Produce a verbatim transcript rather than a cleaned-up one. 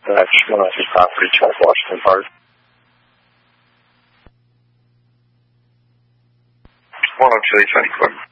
That's one of the property, twelve Washington Park. one oh two eight seven four.